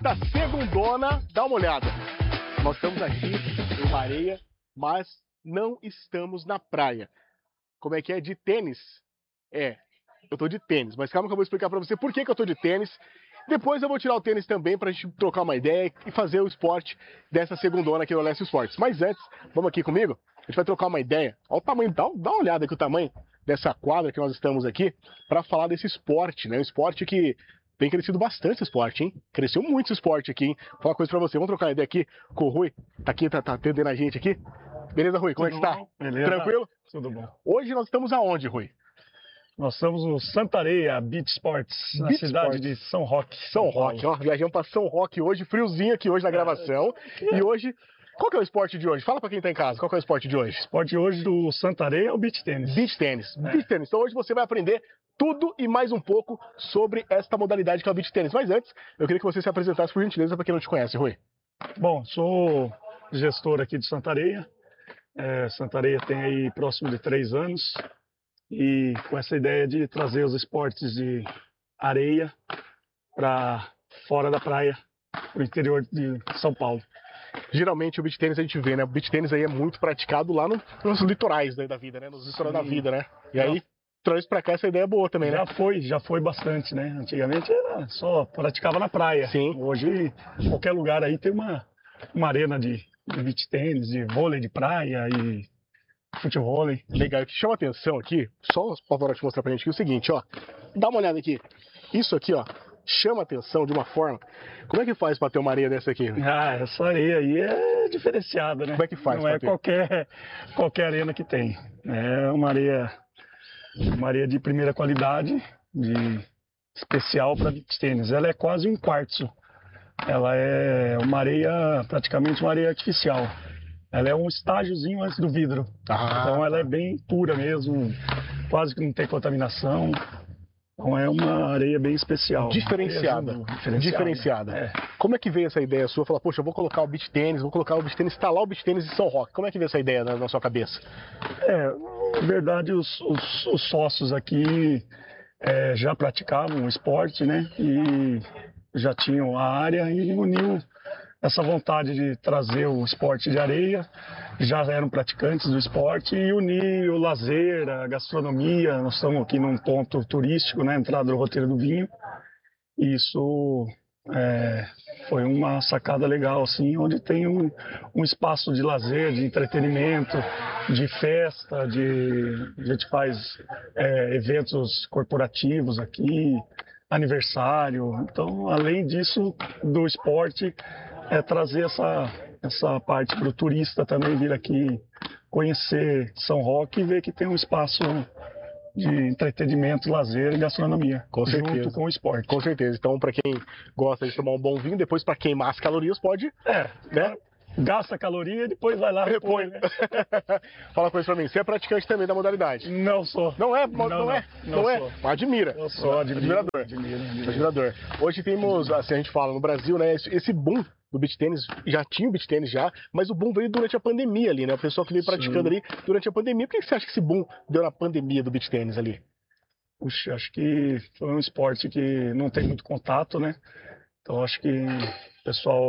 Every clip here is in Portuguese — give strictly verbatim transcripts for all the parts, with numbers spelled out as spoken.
Da segundona, dá uma olhada. Nós estamos aqui em uma areia, mas não estamos na praia. Como é que é? De tênis? É, eu tô de tênis, mas calma que eu vou explicar pra você por que que eu tô de tênis. Depois eu vou tirar o tênis também pra gente trocar uma ideia e fazer o esporte dessa segundona aqui no Alessio Esportes. Mas antes, vamos aqui comigo? A gente vai trocar uma ideia. Olha o tamanho, dá, dá uma olhada aqui o tamanho dessa quadra que nós estamos aqui para falar desse esporte, né? Um esporte que tem crescido bastante esse esporte, hein? Cresceu muito esse esporte aqui, hein? Vou falar uma coisa pra você. Vamos trocar uma ideia aqui com o Rui. Tá aqui, tá, tá atendendo a gente aqui. Beleza, Rui? Como Tudo é que tá? Beleza. Tranquilo? Tudo bom. Hoje nós estamos aonde, Rui? Nós estamos no Santareia Beach Sports, na Beach cidade Sports. de São Roque. São Roque, ó. Viajamos pra São Roque hoje, friozinho aqui hoje na gravação. E hoje, qual que é o esporte de hoje? Fala pra quem tá em casa, qual que é o esporte de hoje? O esporte hoje do Santareia é o beach tênis. Beach tênis. É. Beach tênis. Então hoje você vai aprender tudo e mais um pouco sobre esta modalidade que é o beach tênis. Mas antes, eu queria que você se apresentasse por gentileza para quem não te conhece, Rui. Bom, sou gestor aqui de Santareia. É, Santareia tem aí próximo de três anos. E com essa ideia de trazer os esportes de areia para fora da praia, para o interior de São Paulo. Geralmente o beach tênis a gente vê, né? O beach tênis aí é muito praticado lá no, nos litorais da vida, né? Nos litorais da vida, né? E aí traz pra cá essa ideia boa também, né? Já foi, já foi bastante, né? Antigamente era só praticava na praia. Sim. Hoje, qualquer lugar aí tem uma, uma arena de, de beach tênis, de vôlei de praia e futebol. Legal. O que chama atenção aqui, só o Pavarotti mostrar pra gente aqui é o seguinte, ó. Dá uma olhada aqui. Isso aqui, ó, chama atenção de uma forma. Como é que faz pra ter uma areia dessa aqui? Ah, essa areia aí é diferenciada, né? Como é que faz? Não é qualquer, qualquer arena que tem. É uma areia, uma areia de primeira qualidade, de especial para beach tênis. Ela é quase um quartzo. Ela é uma areia, praticamente uma areia artificial. Ela é um estágiozinho antes do vidro. Ah, então ela é bem pura mesmo, quase que não tem contaminação. Então é uma areia bem especial. Diferenciada. Diferenciada. Diferenciada. É. Como é que veio essa ideia sua? Falar, poxa, eu vou colocar o beach tênis, vou colocar o beach tênis, instalar o beach tênis em São Roque. Como é que veio essa ideia na, na sua cabeça? É, na verdade os, os, os sócios aqui é, já praticavam o esporte, né? E já tinham a área e uniu essa vontade de trazer o esporte de areia, já eram praticantes do esporte, e unir o lazer, a gastronomia. Nós estamos aqui num ponto turístico, né, entrada do roteiro do vinho, e isso é, foi uma sacada legal, assim, onde tem um, um espaço de lazer, de entretenimento, de festa, de, a gente faz é, eventos corporativos aqui, aniversário. Então, além disso, do esporte, é trazer essa, essa parte para o turista também vir aqui conhecer São Roque e ver que tem um espaço de entretenimento, lazer e gastronomia. Com certeza. Junto com o esporte. Com certeza. Então, para quem gosta de tomar um bom vinho, depois para queimar as calorias, pode... É, né? Gasta caloria e depois vai lá repõe, né? Fala uma coisa pra mim, você é praticante também da modalidade? Não sou. Não é? Não, não é? Não, não é? Sou. Admira. Eu sou admirador. Admiro, admiro. Admirador. Hoje temos, assim a gente fala, no Brasil, né, esse, esse boom do beach tênis, já tinha o beach tênis já, mas o boom veio durante a pandemia ali, né? O pessoal que veio praticando Sim. ali durante a pandemia. Por que você acha que esse boom deu na pandemia do beach tênis ali? Puxa, acho que foi um esporte que não tem muito contato, né? Então acho que o pessoal,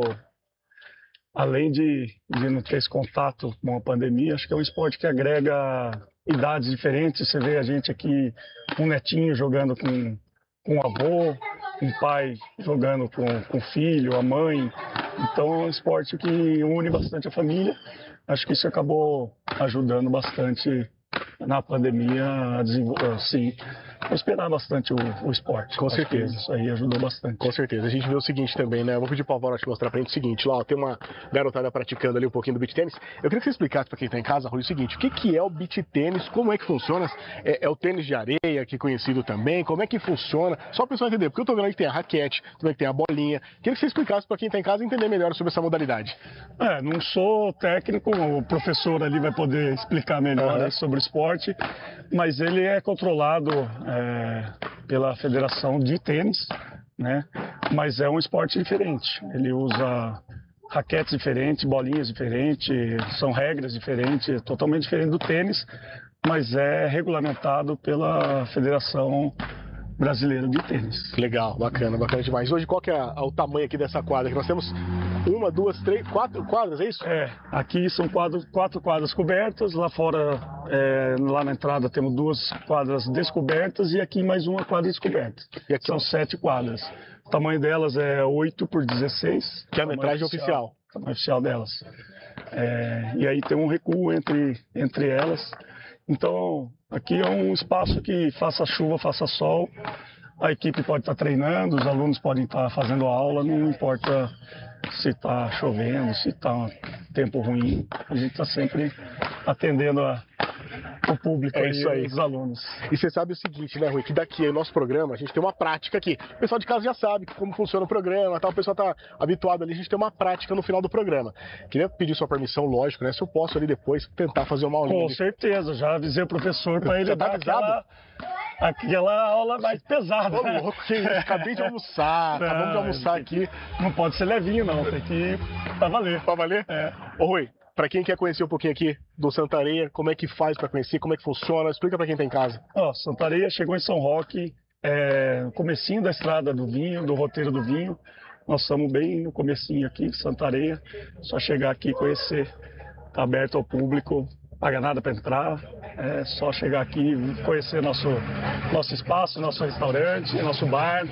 além de, de não ter esse contato com a pandemia, acho que é um esporte que agrega idades diferentes. Você vê a gente aqui, um netinho jogando com, com o avô, um pai jogando com, com o filho, a mãe. Então é um esporte que une bastante a família. Acho que isso acabou ajudando bastante na pandemia a desenvolver, assim, prosperar bastante o, o esporte. Com certeza. Isso aí ajudou bastante. Com certeza. A gente vê o seguinte também, né? Eu vou pedir pro Pavarotti mostrar pra gente o seguinte, lá, ó, tem uma garotada praticando ali um pouquinho do beach tênis. Eu queria que você explicasse pra quem tá em casa, Rui, o seguinte, o que que é o beach tênis, como é que funciona? É, é o tênis de areia, que é conhecido também, como é que funciona? Só o pessoal entender, porque eu tô vendo que tem a raquete, tô vendo que tem a bolinha. Queria que você explicasse pra quem tá em casa entender melhor sobre essa modalidade. É, não sou técnico, o professor ali vai poder explicar melhor uhum. sobre o esporte, mas ele é controlado é, pela Federação de Tênis, né? Mas é um esporte diferente. Ele usa raquetes diferentes, bolinhas diferentes, são regras diferentes, totalmente diferente do tênis, mas é regulamentado pela Federação brasileiro de tênis. Legal, bacana, bacana demais. Hoje qual que é a, a, o tamanho aqui dessa quadra? Que nós temos uma, duas, três, quatro quadras, é isso? É, aqui são quadros, quatro quadras cobertas, lá fora, é, lá na entrada temos duas quadras descobertas e aqui mais uma quadra descoberta. E aqui, são ó, sete quadras. O tamanho delas é oito por dezesseis. Que é a metragem oficial. oficial. A tamanho oficial delas. É, e aí tem um recuo entre, entre elas. Então, aqui é um espaço que faça chuva, faça sol, a equipe pode estar treinando, os alunos podem estar fazendo aula, não importa se está chovendo, se está um tempo ruim, a gente está sempre atendendo a, o público, é isso aí, os alunos. E você sabe o seguinte, né, Rui, que daqui no nosso programa a gente tem uma prática aqui. O pessoal de casa já sabe como funciona o programa, tá? O pessoal tá habituado ali, a gente tem uma prática no final do programa. Queria pedir sua permissão, lógico, né, se eu posso ali depois tentar fazer uma aulinha. Com ali. certeza, já avisei o professor para ele já tá dar avisado? aquela, aquela aula mais pesada. Ô, louco, que isso? Acabei de almoçar, Não, acabamos de almoçar aqui. Não pode ser levinho não, tem que ir pra valer. Pra valer? É. Ô, Rui, pra quem quer conhecer um pouquinho aqui do Santareia, como é que faz pra conhecer, como é que funciona, explica pra quem tá em casa. Ó, Santareia chegou em São Roque, é, no comecinho da estrada do vinho, do roteiro do vinho. Nós estamos bem no comecinho aqui, Santareia. Só chegar aqui e conhecer. Tá aberto ao público, não paga nada para entrar. É só chegar aqui e conhecer nosso, nosso espaço, nosso restaurante, nosso bar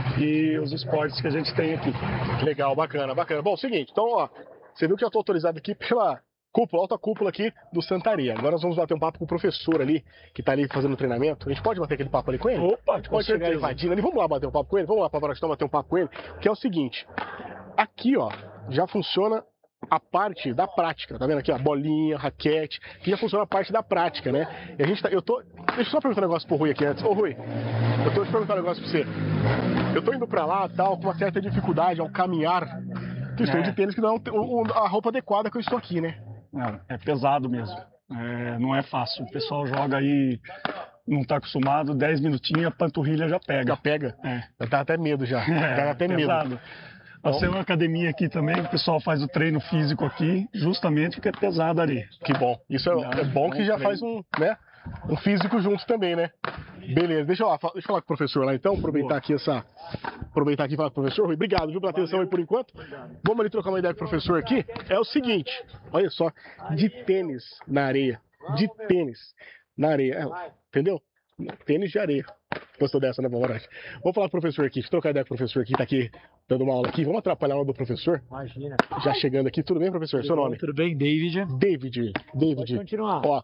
e os esportes que a gente tem aqui. Legal, bacana, bacana. Bom, seguinte, então, ó, você viu que eu tô autorizado aqui pela cúpula, alta cúpula aqui do Santareia. Agora nós vamos bater um papo com o professor ali, que tá ali fazendo treinamento. A gente pode bater aquele papo ali com ele? Opa, a gente pode chegar invadindo ali. Vamos lá bater um papo com ele? Vamos lá pra Varastão bater um papo com ele? Que é o seguinte, aqui, ó, já funciona a parte da prática, tá vendo aqui, a bolinha, raquete, que já funciona a parte da prática, né? E a gente tá, eu tô, deixa eu só perguntar um negócio pro Rui aqui antes. Ô, Rui, eu tô te perguntando um negócio pra você. Eu tô indo pra lá, tal, com uma certa dificuldade ao caminhar, que estou É. de tênis, que não é um- um- a roupa adequada que eu estou aqui, né? Não, é pesado mesmo. É, não é fácil. O pessoal joga aí, não está acostumado, dez minutinhos a panturrilha já pega. Já pega? É. Dá até medo já. Dá até pesado. medo. Nós temos uma academia aqui também, o pessoal faz o treino físico aqui, justamente porque é pesado ali. Que bom. Isso é, Não, é bom que bom já treino. faz um, né, um físico junto também, né? Beleza, deixa eu, lá, deixa eu falar com o professor lá então, aproveitar Boa. aqui essa. Aproveitar aqui e falar com o professor. Rui, obrigado, viu, pela atenção aí por enquanto. Vamos ali trocar uma ideia com o professor aqui. É o seguinte, olha só, de tênis na areia. De tênis na areia. É, entendeu? Tênis de areia. Gostou dessa, né, Pavarotti? Vamos falar com o professor aqui, deixa eu trocar ideia com o professor aqui, tá aqui dando uma aula aqui. Vamos atrapalhar a aula do professor? Imagina. Já chegando aqui, tudo bem, professor? Seu nome? Tudo bem, David? David. Pode David. continuar. Ó,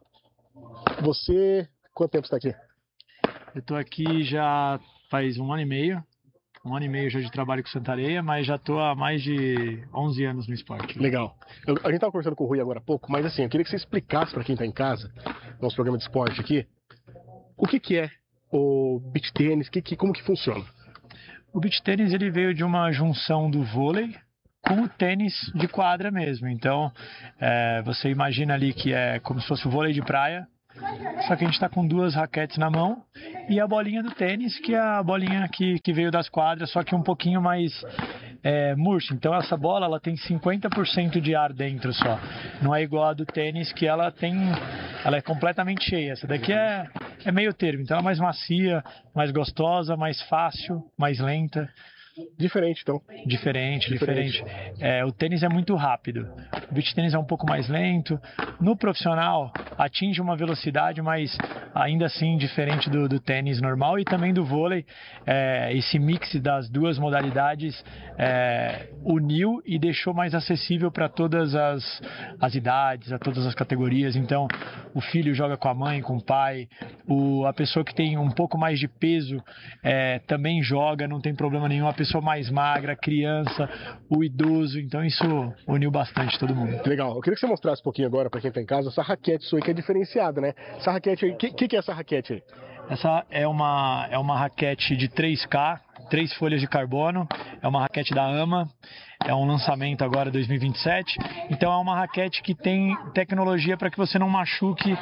você. Quanto tempo você tá aqui? Eu tô aqui já faz um ano e meio. Um ano e meio já de trabalho com Santareia, mas já tô há mais de onze anos no esporte. Legal. Eu- a gente tava conversando com o Rui agora há pouco, mas assim, eu queria que você explicasse pra quem tá em casa, nosso programa de esporte aqui, o que que é o beach tênis, que, que, como que funciona? O beach tênis ele veio de uma junção do vôlei com o tênis de quadra mesmo. Então, é, você imagina ali que é como se fosse o vôlei de praia, só que a gente está com duas raquetes na mão e a bolinha do tênis, que é a bolinha que, que veio das quadras, só que um pouquinho mais é, murcha. Então essa bola ela tem cinquenta por cento de ar dentro só. Não é igual a do tênis, que ela tem, ela é completamente cheia. Essa daqui é, é meio termo, então ela é mais macia, mais gostosa, mais fácil, mais lenta. Diferente, então. Diferente, Diferente. diferente. É, o tênis é muito rápido. O beach tênis é um pouco mais lento. No profissional, atinge uma velocidade, mas ainda assim diferente do, do tênis normal e também do vôlei. É, esse mix das duas modalidades é, uniu e deixou mais acessível para todas as, as idades, a todas as categorias. Então, o filho joga com a mãe, com o pai. O, a pessoa que tem um pouco mais de peso é, também joga, não tem problema nenhum. A pessoa mais magra, criança, o idoso, então isso uniu bastante todo mundo. Legal. Eu queria que você mostrasse um pouquinho agora pra quem tá em casa essa raquete sua aí que é diferenciada, né? Essa raquete aí, o que, que, que é essa raquete aí? Essa é uma, é uma raquete de três K, três folhas de carbono, é uma raquete da AMA, é um lançamento agora dois mil e vinte e sete, então é uma raquete que tem tecnologia para que você não machuque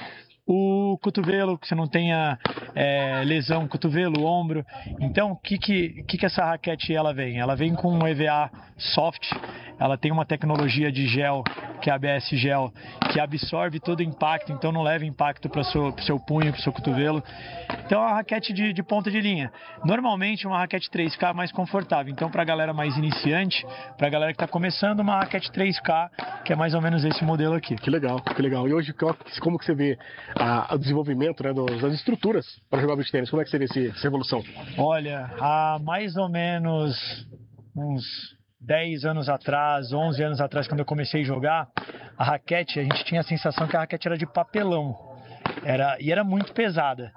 o cotovelo, que você não tenha é, lesão, cotovelo, ombro. Então, o que que, que que essa raquete ela vem? Ela vem com um E V A soft, ela tem uma tecnologia de gel, que é a A B S Gel, que absorve todo o impacto, então não leva impacto para o seu, seu punho, para o seu cotovelo. Então é uma raquete de, de ponta de linha. Normalmente uma raquete três K é mais confortável, então para a galera mais iniciante, para a galera que está começando, uma raquete três K, que é mais ou menos esse modelo aqui. Que legal, que legal. E hoje, como que você vê a, o desenvolvimento, né, das estruturas para jogar beach tênis? Como é que você vê esse, essa evolução? Olha, há mais ou menos uns dez anos atrás, onze anos atrás, quando eu comecei a jogar, a raquete, a gente tinha a sensação que a raquete era de papelão. Era, e era muito pesada.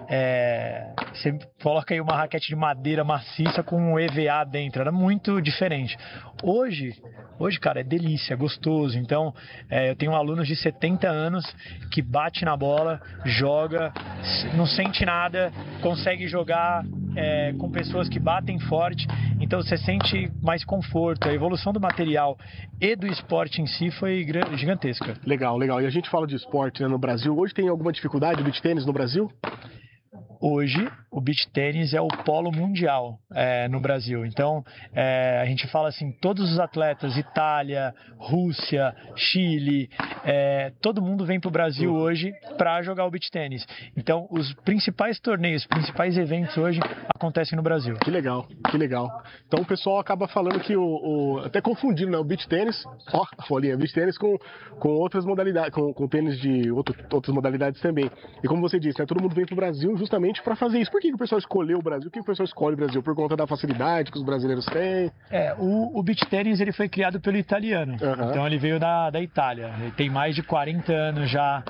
É, você coloca aí uma raquete de madeira maciça com um E V A dentro, era muito diferente. Hoje, hoje cara, é delícia, é gostoso. Então, é, eu tenho alunos de setenta anos que bate na bola, joga, não sente nada, consegue jogar é, com pessoas que batem forte. Então, você sente mais conforto. A evolução do material e do esporte em si foi gigantesca. Legal, legal. E a gente fala de esporte, né, no Brasil. Hoje tem alguma dificuldade do beach tênis no Brasil? Hoje, o beach tênis é o polo mundial é, no Brasil. Então, é, a gente fala assim, todos os atletas, Itália, Rússia, Chile, é, todo mundo vem para o Brasil hoje para jogar o beach tênis. Então, os principais torneios, os principais eventos hoje acontecem no Brasil. Que legal, que legal. Então, o pessoal acaba falando que o... o até confundindo, né, o beach tênis, ó, a folhinha, beach tênis com, com outras modalidades, com, com tênis de outro, outras modalidades também. E como você disse, né, todo mundo vem para o Brasil justamente para fazer isso. Por que, que o pessoal escolheu o Brasil? Por que, que o pessoal escolhe o Brasil? Por conta da facilidade que os brasileiros têm? É, o, o beach tênis ele foi criado pelo italiano. Uhum. Então ele veio da, da Itália. Ele tem mais de quarenta anos já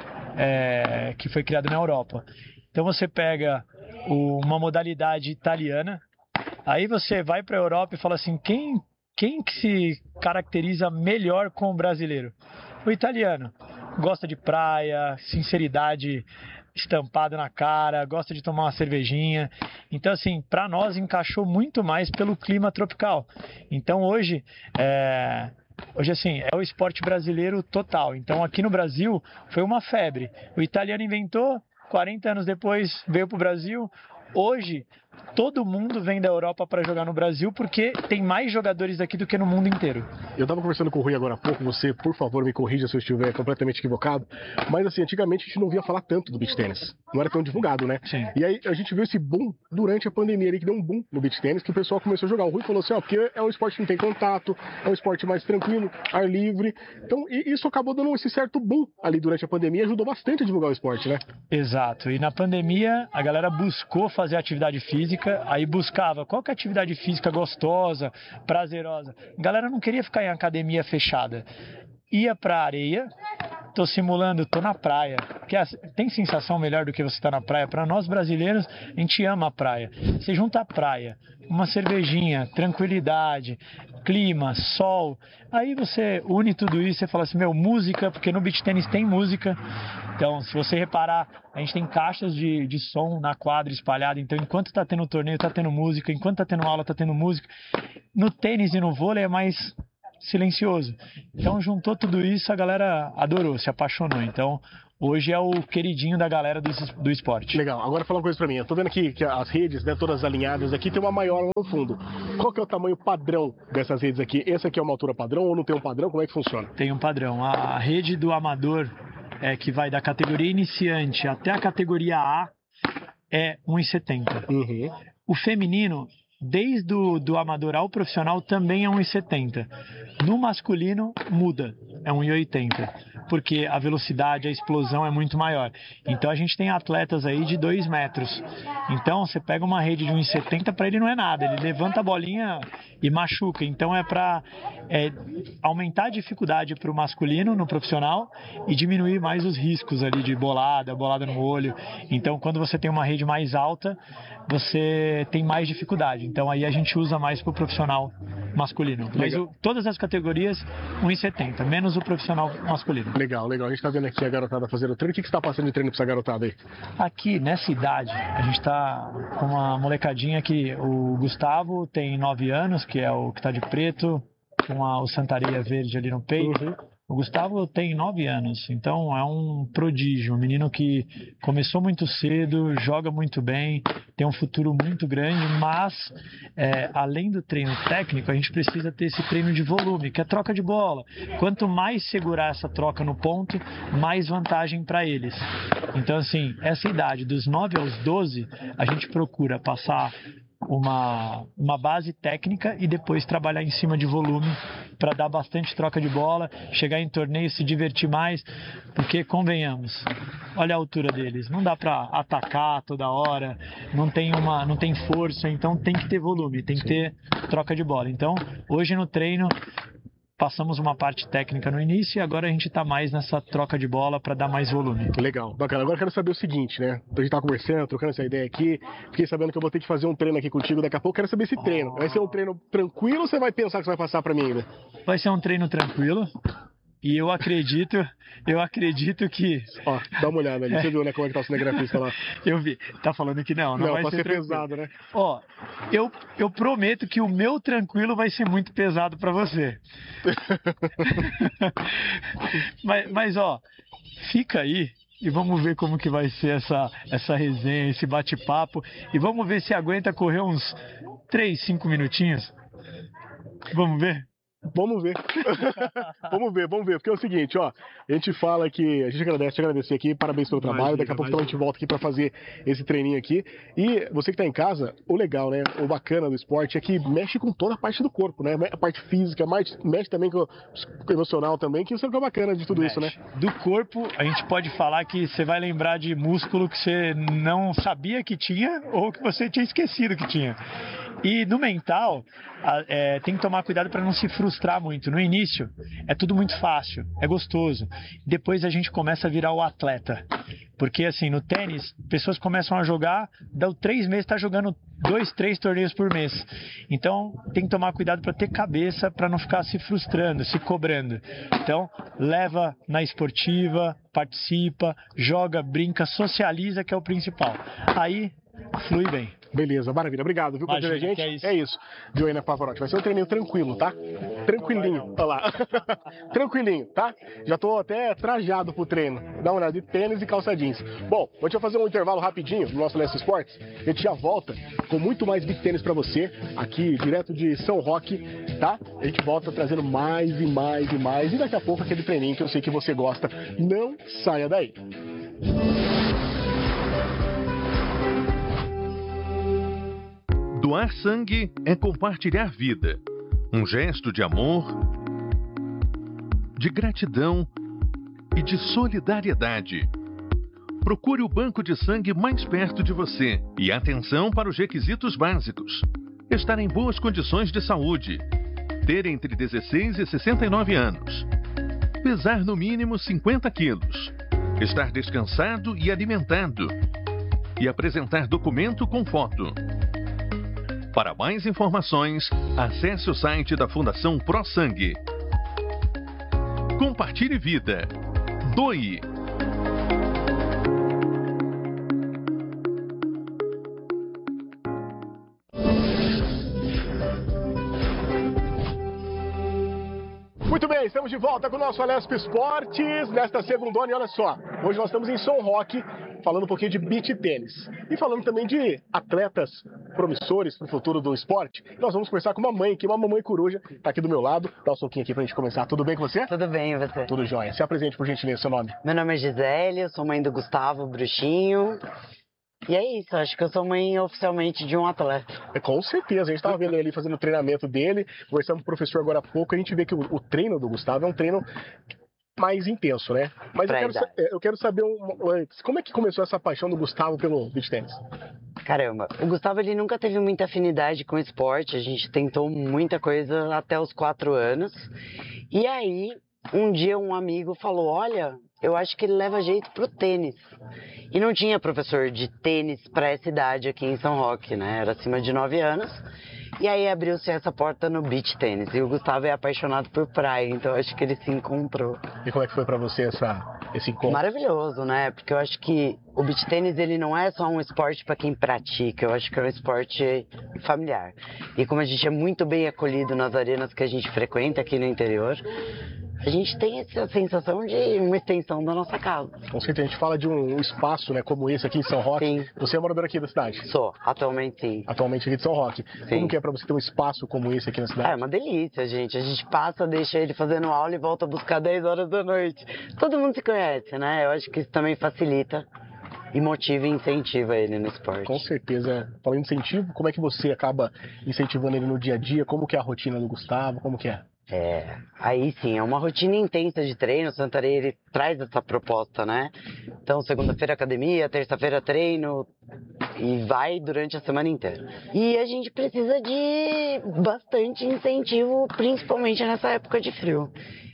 é, que foi criado na Europa. Então você pega o, uma modalidade italiana, aí você vai para a Europa e fala assim, quem, quem que se caracteriza melhor com o brasileiro? O italiano. Gosta de praia, sinceridade estampado na cara, gosta de tomar uma cervejinha. Então, assim, para nós encaixou muito mais pelo clima tropical. Então, hoje, é... hoje, assim, é o esporte brasileiro total. Então, aqui no Brasil, foi uma febre. O italiano inventou, quarenta anos depois veio para o Brasil. Hoje, todo mundo vem da Europa para jogar no Brasil porque tem mais jogadores aqui do que no mundo inteiro. Eu estava conversando com o Rui agora há pouco, você, por favor, me corrija se eu estiver completamente equivocado, mas assim, antigamente a gente não via falar tanto do beach tênis, não era tão divulgado, né? Sim. E aí a gente viu esse boom durante a pandemia ali, que deu um boom no beach tênis, que o pessoal começou a jogar. O Rui falou assim, ó, porque é um esporte que não tem contato, é um esporte mais tranquilo, ar livre, então e isso acabou dando esse certo boom ali durante a pandemia, ajudou bastante a divulgar o esporte, né? Exato, e na pandemia a galera buscou fazer atividade física, aí buscava qual que é a atividade física gostosa, prazerosa. A galera não queria ficar em academia fechada. Ia pra areia, tô simulando, tô na praia. Porque tem sensação melhor do que você estar na praia? Para nós brasileiros, a gente ama a praia. Você junta a praia, uma cervejinha, tranquilidade, clima, sol. Aí você une tudo isso e fala assim, meu, música, porque no beach tênis tem música. Então, se você reparar, a gente tem caixas de, de som na quadra espalhada. Então, enquanto tá tendo torneio, tá tendo música. Enquanto tá tendo aula, tá tendo música. No tênis e no vôlei é mais silencioso. Então, juntou tudo isso, a galera adorou, se apaixonou. Então, hoje é o queridinho da galera do, do esporte. Legal. Agora fala uma coisa pra mim. Eu tô vendo aqui que as redes, né, todas alinhadas aqui, tem uma maior no fundo. Qual que é o tamanho padrão dessas redes aqui? Essa aqui é uma altura padrão ou não tem um padrão? Como é que funciona? Tem um padrão. A rede do amador, é, que vai da categoria iniciante até a categoria A, é um e setenta. Uhum. O feminino, desde o do amador ao profissional, também é um e setenta. No masculino, muda, é um e oitenta, porque a velocidade, a explosão é muito maior. Então a gente tem atletas aí de dois metros. Então você pega uma rede de um e setenta, para ele não é nada, ele levanta a bolinha e machuca. Então é para é, aumentar a dificuldade para o masculino no profissional e diminuir mais os riscos ali de bolada, bolada no olho. Então quando você tem uma rede mais alta, você tem mais dificuldade. Então aí a gente usa mais para o profissional masculino. Mas o, todas as categorias, um e setenta, menos o profissional masculino. Legal, legal. A gente tá vendo aqui a garotada fazendo treino. O que que você tá passando de treino pra essa garotada aí? Aqui, nessa idade, a gente tá com uma molecadinha que o Gustavo tem nove anos, que é o que tá de preto, com a, o Santareia verde ali no peito. Uhum. O Gustavo tem nove anos, então é um prodígio, um menino que começou muito cedo, joga muito bem, tem um futuro muito grande, mas é, além do treino técnico, a gente precisa ter esse treino de volume, que é troca de bola. Quanto mais segurar essa troca no ponto, mais vantagem para eles. Então, assim, essa idade, dos nove aos doze, a gente procura passar uma, uma base técnica e depois trabalhar em cima de volume para dar bastante troca de bola, chegar em torneio, se divertir mais, porque, convenhamos, olha a altura deles, não dá para atacar toda hora, não tem, uma, não tem força, então tem que ter volume, tem que ter troca de bola. Então, hoje no treino, passamos uma parte técnica no início e agora a gente está mais nessa troca de bola para dar mais volume. Legal, bacana. Agora eu quero saber o seguinte, né? A gente tá conversando, trocando essa ideia aqui. Fiquei sabendo que eu vou ter que fazer um treino aqui contigo daqui a pouco. Quero saber esse treino. Vai ser um treino tranquilo ou você vai pensar que você vai passar para mim ainda? Vai ser um treino tranquilo. E eu acredito, eu acredito que... Ó, dá uma olhada ali, você viu, né, como é que tá o cinegrafista lá? Eu vi, tá falando que não, não, não vai pode ser, ser pesado, né? Ó, eu, eu prometo que o meu tranquilo vai ser muito pesado pra você. mas, mas, ó, fica aí e vamos ver como que vai ser essa, essa resenha, esse bate-papo. E vamos ver se aguenta correr uns três, cinco minutinhos. Vamos ver? Vamos ver. vamos ver, vamos ver. Porque é o seguinte, ó. A gente fala que. A gente agradece, te agradecer aqui. Parabéns pelo trabalho. Imagina, Daqui a pouco então, a gente volta aqui pra fazer esse treininho aqui. E você que tá em casa, o legal, né? O bacana do esporte é que mexe com toda a parte do corpo, né? A parte física, mexe, mexe também com o emocional também, que isso é o que é bacana de tudo mexe. Isso, né? Do corpo, a gente pode falar que você vai lembrar de músculo que você não sabia que tinha ou que você tinha esquecido que tinha. E no mental, é, tem que tomar cuidado para não se frustrar muito. No início, é tudo muito fácil, é gostoso. Depois a gente começa a virar o atleta. Porque assim, no tênis, pessoas começam a jogar, dá três meses, tá jogando dois, três torneios por mês. Então, tem que tomar cuidado para ter cabeça, para não ficar se frustrando, se cobrando. Então, leva na esportiva, participa, joga, brinca, socializa, que é o principal. Aí, flui bem. Beleza, maravilha. Obrigado, viu, por ter a gente. É isso. é isso. Viu aí, né, Pavarotti? Vai ser um treininho tranquilo, tá? Tranquilinho. Olha lá. Tranquilinho, tá? Já tô até trajado pro treino. Dá uma olhada de tênis e calça jeans. Bom, a gente vai fazer um intervalo rapidinho no nosso Leste Esportes. A gente já volta com muito mais beach tênis pra você, aqui direto de São Roque, tá? A gente volta trazendo mais e mais e mais. E daqui a pouco aquele treininho que eu sei que você gosta. Não saia daí. Doar sangue é compartilhar vida, um gesto de amor, de gratidão e de solidariedade. Procure o banco de sangue mais perto de você e atenção para os requisitos básicos. Estar em boas condições de saúde, ter entre dezesseis e sessenta e nove anos, pesar no mínimo cinquenta quilos, estar descansado e alimentado e apresentar documento com foto. Para mais informações, acesse o site da Fundação ProSangue. Compartilhe vida. Doe. Muito bem, estamos de volta com o nosso Alesp Esportes nesta segundona e olha só, hoje nós estamos em São Roque falando um pouquinho de beach tênis e falando também de atletas promissores para o futuro do esporte. Nós vamos conversar com uma mãe aqui, uma mamãe coruja, tá aqui do meu lado, dá um soquinho aqui pra gente começar. Tudo bem com você? Tudo bem, e você? Tudo jóia. Se apresente por gentileza, seu nome. Meu nome é Gisele, eu sou mãe do Gustavo Bruxinho. E é isso, acho que eu sou mãe oficialmente de um atleta. É, com certeza, a gente estava vendo ele fazendo o treinamento dele, conversamos com o professor agora há pouco, a gente vê que o, o treino do Gustavo é um treino mais intenso, né? Mas eu quero, eu quero saber um, antes, como é que começou essa paixão do Gustavo pelo beach tênis? Caramba, o Gustavo ele nunca teve muita afinidade com o esporte, a gente tentou muita coisa até os quatro anos. E aí, um dia um amigo falou, olha, eu acho que ele leva jeito pro tênis. E não tinha professor de tênis para essa idade aqui em São Roque, né? Era acima de nove anos. E aí abriu-se essa porta no beach tênis. E o Gustavo é apaixonado por praia, então acho que ele se encontrou. E como é que foi para você essa, esse encontro? Maravilhoso, né? Porque eu acho que o beach tênis ele não é só um esporte para quem pratica, eu acho que é um esporte familiar. E como a gente é muito bem acolhido nas arenas que a gente frequenta aqui no interior, a gente tem essa sensação de uma extensão da nossa casa. Com certeza, a gente fala de um espaço, né, como esse aqui em São Roque. Sim. Você é morador aqui da cidade? Sou, atualmente sim. Atualmente aqui de São Roque. Sim. Como que é pra você ter um espaço como esse aqui na cidade? É uma delícia, gente. A gente passa, deixa ele fazendo aula e volta a buscar dez horas da noite. Todo mundo se conhece, né? Eu acho que isso também facilita e motiva e incentiva ele no esporte. Com certeza. Falando em incentivo, como é que você acaba incentivando ele no dia a dia? Como que é a rotina do Gustavo? Como que é? É, aí sim, é uma rotina intensa de treino. O Santarém, ele traz essa proposta, né? Então, segunda-feira academia, terça-feira treino e vai durante a semana inteira. E a gente precisa de bastante incentivo, principalmente nessa época de frio.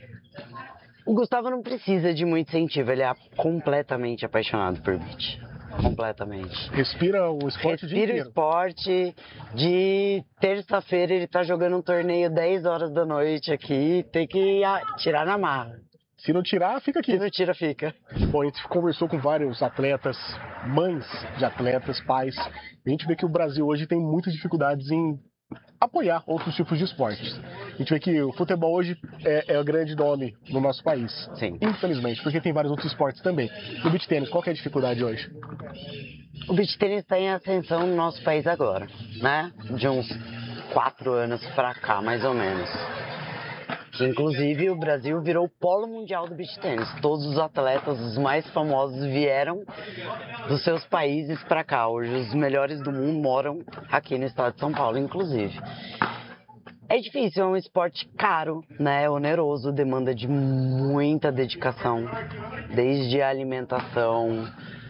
O Gustavo não precisa de muito incentivo, ele é completamente apaixonado por beach. Completamente. Respira o esporte o dia Respira o inteiro. esporte. De terça-feira ele tá jogando um torneio dez horas da noite aqui. Tem que ah, tirar na marra. Se não tirar, fica aqui. Se não tira, fica. Bom, a gente conversou com vários atletas, mães de atletas, pais. A gente vê que o Brasil hoje tem muitas dificuldades em apoiar outros tipos de esportes. A gente vê que o futebol hoje é, é o grande nome no nosso país. Sim. Infelizmente, porque tem vários outros esportes também. No beach tênis, qual que é a dificuldade hoje? O beach tênis está em ascensão no nosso país agora, né? De uns quatro anos pra cá, mais ou menos. Que inclusive o Brasil virou o polo mundial do beach tênis. Todos os atletas, os mais famosos, vieram dos seus países pra cá. Hoje os melhores do mundo moram aqui no estado de São Paulo, inclusive. É difícil, é um esporte caro, né? Oneroso, demanda de muita dedicação, desde a alimentação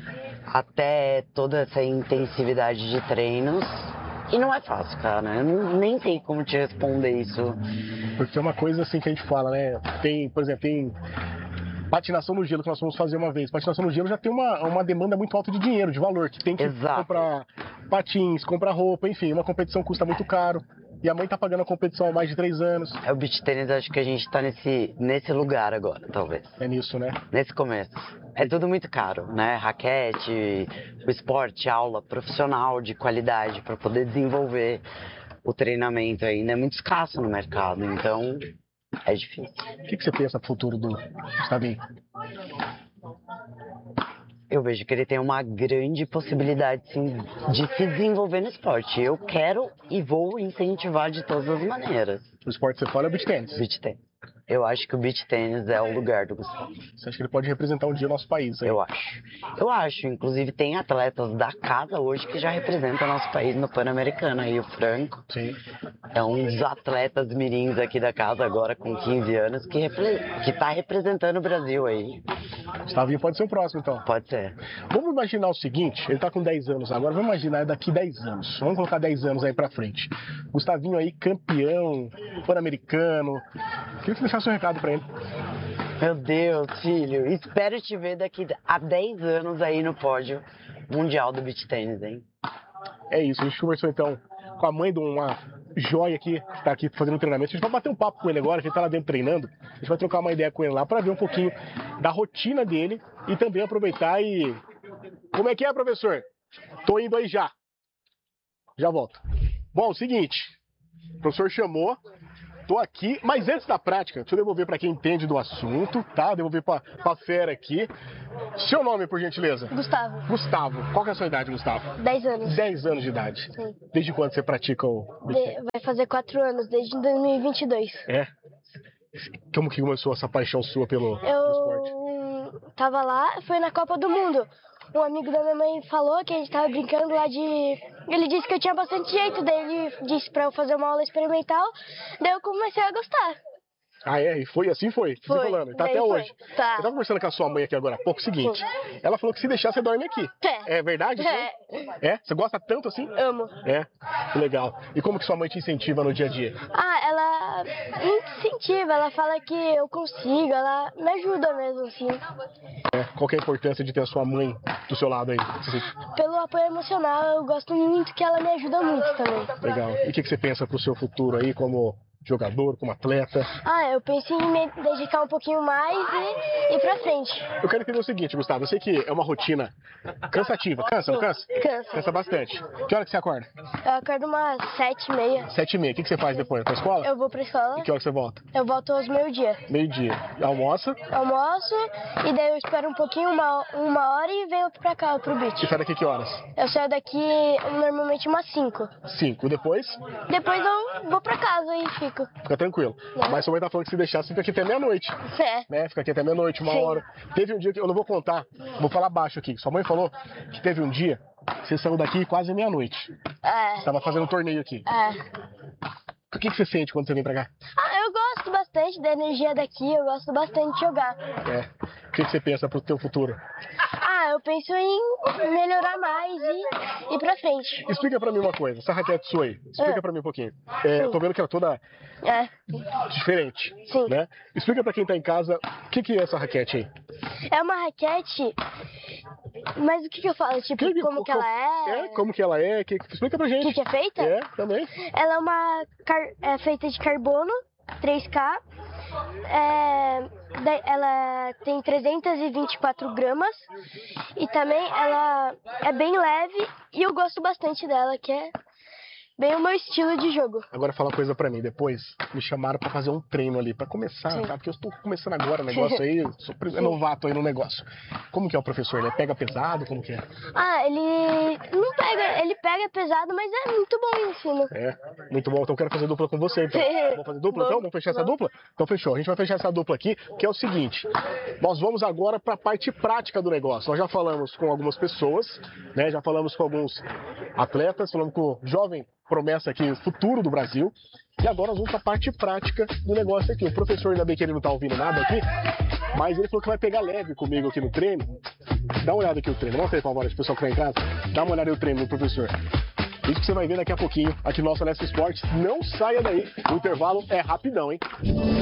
até toda essa intensividade de treinos. E não é fácil, cara. Eu não, nem sei como te responder isso. Porque é uma coisa assim que a gente fala, né? Tem, por exemplo, tem patinação no gelo que nós vamos fazer uma vez. Patinação no gelo já tem uma, uma demanda muito alta de dinheiro, de valor, que tem que Exato. comprar patins, comprar roupa, enfim, uma competição custa muito caro. E a mãe tá pagando a competição há mais de três anos. É o beach tênis, acho que a gente tá nesse, nesse lugar agora, talvez. É nisso, né? Nesse começo. É tudo muito caro, né? Raquete, o esporte, aula profissional de qualidade para poder desenvolver o treinamento ainda é muito escasso no mercado, então é difícil. O que, que você pensa pro futuro do Gustavinho? Eu vejo que ele tem uma grande possibilidade, sim, de se desenvolver no esporte. Eu quero e vou incentivar de todas as maneiras. O esporte que você fala é o beach tênis. Beach tênis. Eu acho que o beach tênis é o lugar do Gustavo. Você acha que ele pode representar um dia o nosso país? Aí? Eu acho. Eu acho. Inclusive, tem atletas da casa hoje que já representam o nosso país no Pan-Americano. Aí o Franco Sim. é um dos atletas mirins aqui da casa agora com quinze anos que, repre... que tá representando o Brasil aí. Gustavinho pode ser o próximo, então. Pode ser. Vamos imaginar o seguinte, ele tá com dez anos agora, vamos imaginar daqui dez anos. Vamos colocar dez anos aí pra frente. Gustavinho aí, campeão, Pan-Americano. Queria que você deixasse um recado pra ele. Meu Deus, filho. Espero te ver daqui a dez anos aí no pódio mundial do beach tênis, hein? É isso, a gente conversou então com a mãe de uma joia aqui, que tá aqui fazendo treinamento. A gente vai bater um papo com ele agora, que ele tá lá dentro treinando. A gente vai trocar uma ideia com ele lá pra ver um pouquinho da rotina dele e também aproveitar e... Como é que é, professor? Tô indo aí já. Já volto. Bom, seguinte, o professor chamou, tô aqui, mas antes da prática, deixa eu devolver pra quem entende do assunto, tá? Devolver pra, pra fera aqui. Seu nome, por gentileza? Gustavo, Gustavo. Qual que é a sua idade, Gustavo? dez anos. dez anos de idade. Sim. Desde quando você pratica o... De- vai fazer quatro anos, desde dois mil e vinte e dois. É? Como que começou essa paixão sua pelo, pelo esporte? Eu tava lá, foi na Copa do Mundo. Um amigo da minha mãe falou que a gente tava brincando lá de... Ele disse que eu tinha bastante jeito, daí ele disse pra eu fazer uma aula experimental, daí eu comecei a gostar. Ah, é? E foi assim foi? Foi. Desenrolando. Tá Daí até foi. hoje. Tá. Eu tava conversando com a sua mãe aqui agora há pouco, o seguinte. Ela falou que se deixar, você dorme aqui. É. É verdade? isso aí? É. É? Você gosta tanto assim? Amo. É? Que legal. E como que sua mãe te incentiva no dia a dia? Ah, ela me incentiva, ela fala que eu consigo, ela me ajuda mesmo, assim. É. Qual que é a importância de ter a sua mãe do seu lado aí? Pelo apoio emocional, eu gosto muito que ela me ajuda muito também. Legal. E o que, que você pensa pro seu futuro aí como jogador, como atleta? Ah, eu penso em me dedicar um pouquinho mais e ir pra frente. Eu quero entender o seguinte, Gustavo. Eu sei que é uma rotina cansativa. Cansa, não cansa? Cansa. Cansa bastante. Que hora que você acorda? Eu acordo umas sete e meia. Sete e meia. O que que você faz depois? Pra escola? Eu vou pra escola. E que hora que você volta? Eu volto aos meio-dia. Meio-dia. Almoça? Almoço e daí eu espero um pouquinho, uma, uma hora e venho pra cá, pro beach. E sai daqui que horas? Eu saio daqui normalmente umas cinco. Cinco. Depois? Depois eu vou pra casa e fico. Fica tranquilo. Não. Mas sua mãe tá falando que se deixar, você fica aqui até meia-noite. É. Né? Fica aqui até meia-noite, uma Sim. hora. Teve um dia que eu não vou contar, vou falar baixo aqui. Sua mãe falou que teve um dia que você saiu daqui quase meia-noite. É. Você tava fazendo um torneio aqui. É. O que que você sente quando você vem pra cá? Ah, eu gosto bastante da energia daqui, eu gosto bastante de jogar. É. O que que você pensa pro teu futuro? Ah, eu penso em melhorar mais e ir pra frente. Explica pra mim uma coisa, essa raquete sua aí. Explica É. pra mim um pouquinho. É, eu tô vendo que ela é toda É. diferente. Sim. Né? Explica pra quem tá em casa o que que é essa raquete aí. É uma raquete, mas o que que eu falo? Tipo, Que- como que ela é? É, como que ela é? Que, explica pra O gente. que que é feita? É, também. Ela é uma car- é feita de carbono, três K. É, da- ela tem trezentos e vinte e quatro gramas e também ela é bem leve e eu gosto bastante dela, que é bem o meu estilo de jogo. Agora fala uma coisa pra mim. Depois me chamaram pra fazer um treino ali, pra começar, Sim. tá? Porque eu estou começando agora o negócio aí, sou pri- novato aí no negócio. Como que é o professor? Ele pega pesado? Como que é? Ah, ele não pega, ele pega pesado, mas é muito bom o ensino. É, muito bom. Então eu quero fazer dupla com você, então. Vamos fazer dupla, então? Vamos fechar essa Vamos. dupla? Então fechou. A gente vai fechar essa dupla aqui, que é o seguinte. Nós vamos agora para a parte prática do negócio. Nós já falamos com algumas pessoas, né? Já falamos com alguns atletas, falamos com o jovem promessa aqui, o futuro do Brasil. E agora nós vamos para a parte prática do negócio aqui. O professor, ainda bem que ele não tá ouvindo nada aqui, mas ele falou que vai pegar leve comigo aqui no treino. Dá uma olhada aqui o treino. Mostra aí, por favor, as pessoas que estão em casa. Dá uma olhada aí o treino do professor. Isso que você vai ver daqui a pouquinho aqui no nosso Alesp Esportes. Não saia daí. O intervalo é rapidão, hein?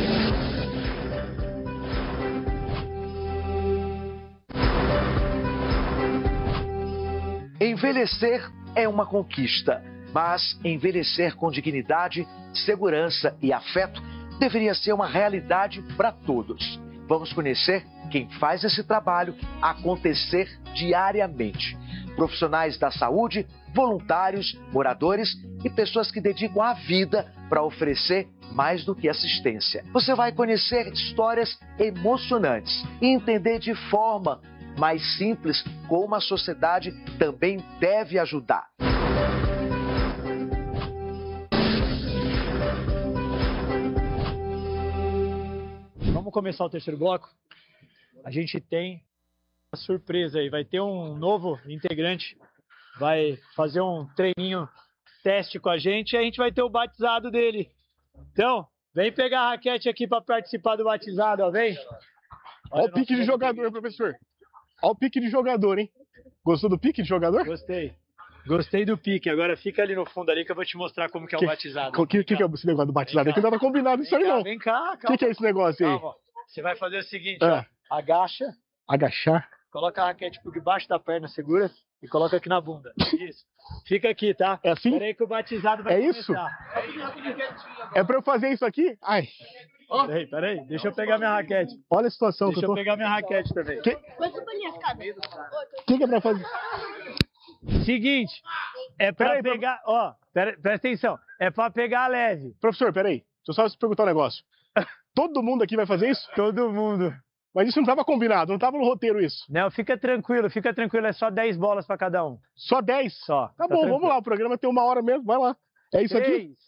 Envelhecer é uma conquista, mas envelhecer com dignidade, segurança e afeto deveria ser uma realidade para todos. Vamos conhecer quem faz esse trabalho acontecer diariamente. Profissionais da saúde, voluntários, moradores e pessoas que dedicam a vida para oferecer mais do que assistência. Você vai conhecer histórias emocionantes e entender de forma mais simples como a sociedade também deve ajudar. Vamos começar o terceiro bloco? A gente tem uma surpresa aí, vai ter um novo integrante, vai fazer um treininho, teste com a gente e a gente vai ter o batizado dele. Então, vem pegar a raquete aqui para participar do batizado, ó, vem. Olha o pique de jogador, professor. Olha o pique de jogador, hein? Gostou do pique de jogador? Gostei. Gostei do pique. Agora fica ali no fundo ali que eu vou te mostrar como que é o Que- batizado. O que, que, que é esse negócio do batizado? Vem É que não tava combinado isso aí, Vem cá, não. O vem cá, que, calma. que é esse negócio aí? Calma. Você vai fazer o seguinte, Ah. ó. Agacha, Agachar? coloca a raquete por debaixo da perna, segura e coloca aqui na bunda. Isso. Fica aqui, tá? É assim? Espera aí que o batizado vai É começar. isso? É pra eu fazer isso aqui? Ai, Peraí, peraí. Deixa eu pegar minha raquete. olha a situação Deixa que eu eu tô. pegar minha raquete também. O que, que, que é pra fazer? Seguinte, é pra Peraí, pegar... Ó, pera- presta atenção. É pra pegar leve. Professor, peraí. Deixa eu só te perguntar um negócio. Todo mundo aqui vai fazer isso? Todo mundo. Mas isso não tava combinado, não tava no roteiro isso. Não, fica tranquilo, fica tranquilo. É só dez bolas pra cada um. Só dez? Só. Tá bom, vamos lá. O programa tem uma hora mesmo, vai lá. É isso aqui? Três,